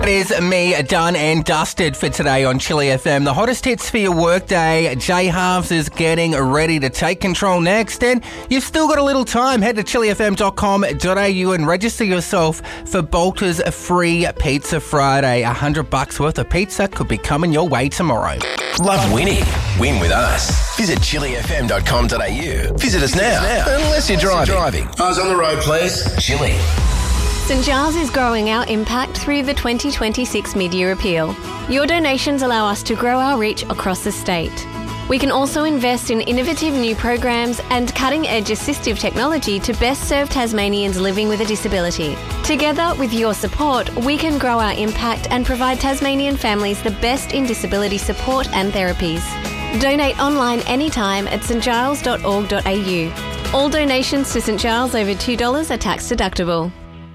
It is me, done and dusted for today on Chili FM. The hottest hits for your workday. J Halves is getting ready to take control next, and you've still got a little time. Head to chilifm.com.au and register yourself for Bolter's Free Pizza Friday. $100 worth of pizza could be coming your way tomorrow. Love winning? Win with us. Visit chilifm.com.au. Visit us now. Unless you're driving. Eyes on the road, please. Chili. St Giles is growing our impact through the 2026 Mid-Year Appeal. Your donations allow us to grow our reach across the state. We can also invest in innovative new programs and cutting-edge assistive technology to best serve Tasmanians living with a disability. Together, with your support, we can grow our impact and provide Tasmanian families the best in disability support and therapies. Donate online anytime at stgiles.org.au. All donations to St Giles over $2 are tax deductible.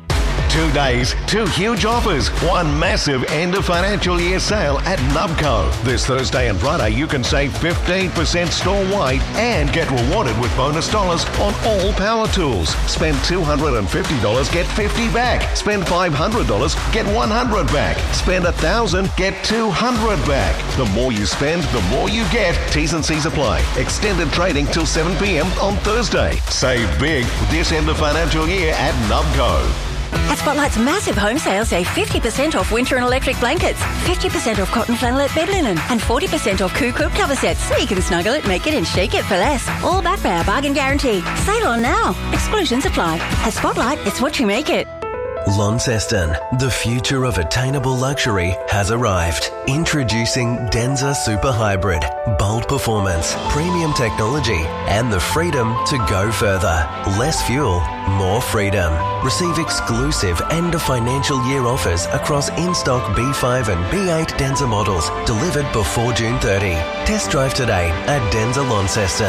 2 days, 2 huge offers, 1 massive end of financial year sale at Nubco. This Thursday and Friday you can save 15% store-wide and get rewarded with bonus dollars on all power tools. Spend $250, get $50 back. Spend $500, get $100 back. Spend $1,000, get $200 back. The more you spend, the more you get. T's and C's apply. Extended trading till 7 p.m. on Thursday. Save big this end of financial year at Nubco. At Spotlight's massive home sale, save 50% off winter and electric blankets, 50% off cotton flannelette bed linen, and 40% off Coop cover sets, so you can snuggle it, make it and shake it for less. All backed by our bargain guarantee. Sale on now. Exclusions apply. At Spotlight, it's what you make it. Launceston, the future of attainable luxury has arrived. Introducing Denza Super Hybrid. Bold performance, premium technology, and the freedom to go further. Less fuel, more freedom. Receive exclusive end of financial year offers across in-stock B5 and B8 Denza models delivered before June 30. Test drive today at Denza Launceston,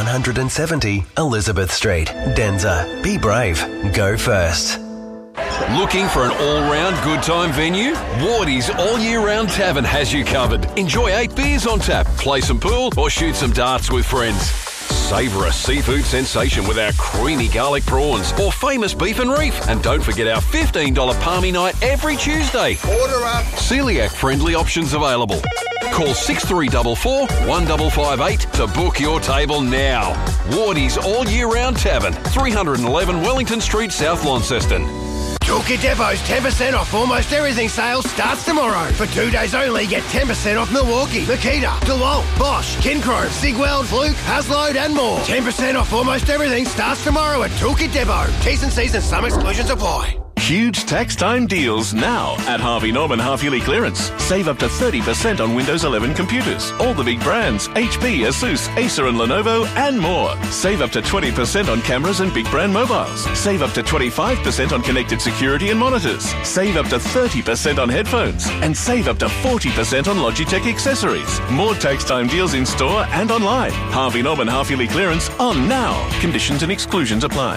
170 Elizabeth Street. Denza, be brave, go first. Looking for an all-round good time venue? Wardy's All Year Round Tavern has you covered. Enjoy 8 beers on tap, play some pool or shoot some darts with friends. Savour a seafood sensation with our creamy garlic prawns or famous beef and reef. And don't forget our $15 palmy night every Tuesday. Order up. Celiac-friendly options available. Call 6344 1558 to book your table now. Wardy's All Year Round Tavern, 311 Wellington Street, South Launceston. Toolkit Depot's 10% off almost everything sale starts tomorrow. For 2 days only, get 10% off Milwaukee, Makita, DeWalt, Bosch, Kincrome, Sigweld, Fluke, Hasload and more. 10% off almost everything starts tomorrow at Toolkit Depot. T's and C's and some exclusions apply. Huge tax time deals now at Harvey Norman half-yearly clearance. Save up to 30% on Windows 11 computers. All the big brands, HP, Asus, Acer and Lenovo and more. Save up to 20% on cameras and big brand mobiles. Save up to 25% on connected security and monitors. Save up to 30% on headphones. And save up to 40% on Logitech accessories. More tax time deals in store and online. Harvey Norman half-yearly clearance on now. Conditions and exclusions apply.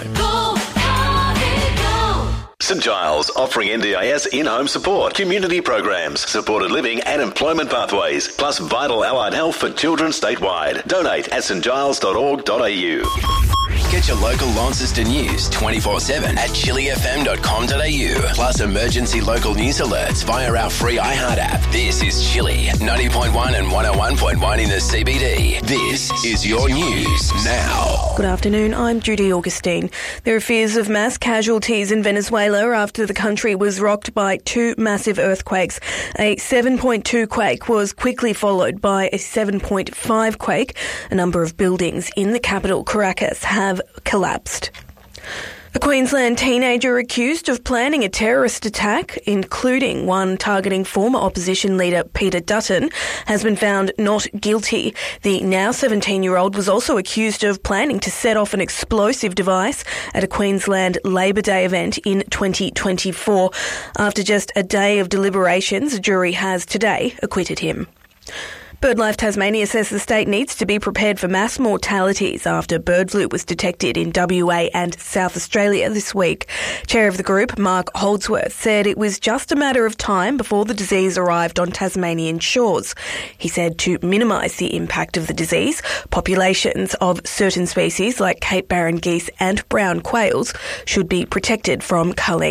St Giles, offering NDIS in-home support, community programs, supported living and employment pathways, plus vital allied health for children statewide. Donate at stgiles.org.au. Get your local Launceston news 24/7 at chilifm.com.au. Plus emergency local news alerts via our free iHeart app. This is Chili, 90.1 and 101.1 in the CBD. This is your news now. Good afternoon, I'm Judy Augustine. There are fears of mass casualties in Venezuela after the country was rocked by 2 massive earthquakes. A 7.2 quake was quickly followed by a 7.5 quake. A number of buildings in the capital, Caracas, have collapsed. A Queensland teenager accused of planning a terrorist attack, including one targeting former opposition leader Peter Dutton, has been found not guilty. The now 17-year-old was also accused of planning to set off an explosive device at a Queensland Labor Day event in 2024. After just a day of deliberations, a jury has today acquitted him. BirdLife Tasmania says the state needs to be prepared for mass mortalities after bird flu was detected in WA and South Australia this week. Chair of the group, Mark Holdsworth, said it was just a matter of time before the disease arrived on Tasmanian shores. He said to minimise the impact of the disease, populations of certain species like Cape Barren geese and brown quails should be protected from culling.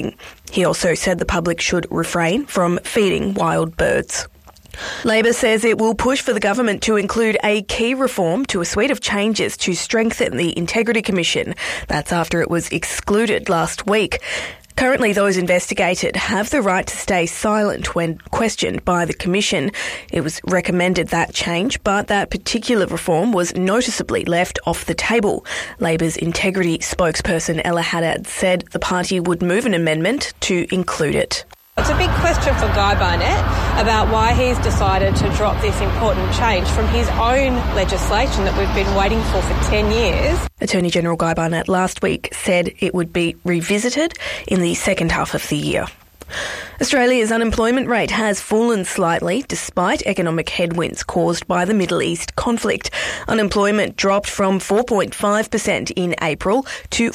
He also said the public should refrain from feeding wild birds. Labor says it will push for the government to include a key reform to a suite of changes to strengthen the Integrity Commission. That's after it was excluded last week. Currently, those investigated have the right to stay silent when questioned by the Commission. It was recommended that change, but that particular reform was noticeably left off the table. Labor's integrity spokesperson Ella Haddad said the party would move an amendment to include it. It's a big question for Guy Barnett about why he's decided to drop this important change from his own legislation that we've been waiting for 10 years. Attorney General Guy Barnett last week said it would be revisited in the second half of the year. Australia's unemployment rate has fallen slightly despite economic headwinds caused by the Middle East conflict. Unemployment dropped from 4.5% in April to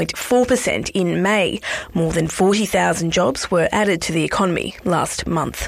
4.4% in May. More than 40,000 jobs were added to the economy last month.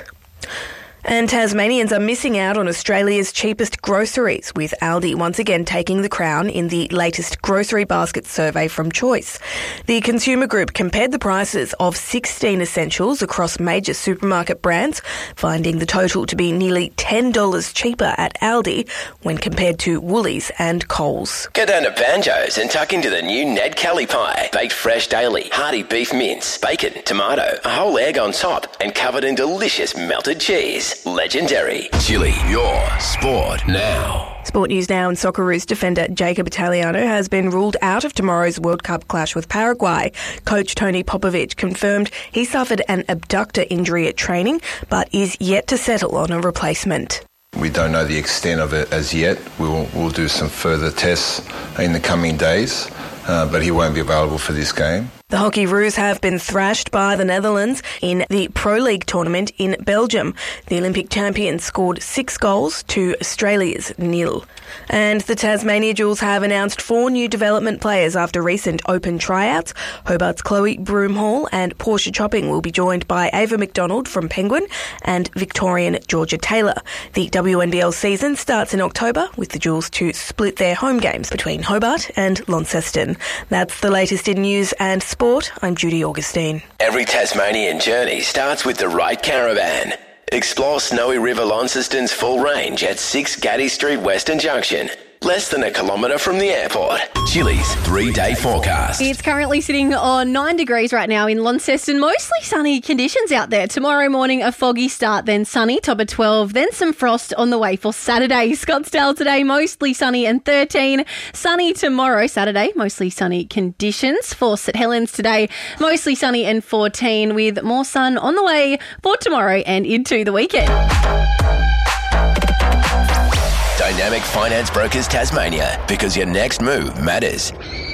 And Tasmanians are missing out on Australia's cheapest groceries, with Aldi once again taking the crown in the latest grocery basket survey from Choice. The consumer group compared the prices of 16 essentials across major supermarket brands, finding the total to be nearly $10 cheaper at Aldi when compared to Woolies and Coles. Go down to Banjo's and tuck into the new Ned Kelly pie. Baked fresh daily, hearty beef mince, bacon, tomato, a whole egg on top, and covered in delicious melted cheese. Legendary. Chili, your sport now. Sport news now, and Socceroos defender Jacob Italiano has been ruled out of tomorrow's World Cup clash with Paraguay. Coach Tony Popovic confirmed he suffered an abductor injury at training, but is yet to settle on a replacement. We don't know the extent of it as yet. We'll do some further tests in the coming days, but he won't be available for this game. The Hockeyroos have been thrashed by the Netherlands in the Pro League tournament in Belgium. The Olympic champions scored 6 goals to Australia's 0. And the Tasmania Jewels have announced 4 new development players after recent open tryouts. Hobart's Chloe Broomhall and Portia Chopping will be joined by Ava McDonald from Penguin and Victorian Georgia Taylor. The WNBL season starts in October, with the Jewels to split their home games between Hobart and Launceston. That's the latest in news and sport. I'm Judy Augustine. Every Tasmanian journey starts with the right caravan. Explore Snowy River Launceston's full range at 6 Gaddy Street Western Junction. Less than a kilometre from the airport. Chili's 3-day forecast. It's currently sitting on 9 degrees right now in Launceston. Mostly sunny conditions out there. Tomorrow morning, a foggy start, then sunny, top of 12, then some frost on the way for Saturday. Scottsdale today, mostly sunny and 13. Sunny tomorrow, Saturday, mostly sunny conditions. For St Helens today, mostly sunny and 14, with more sun on the way for tomorrow and into the weekend. Dynamic Finance Brokers Tasmania, because your next move matters.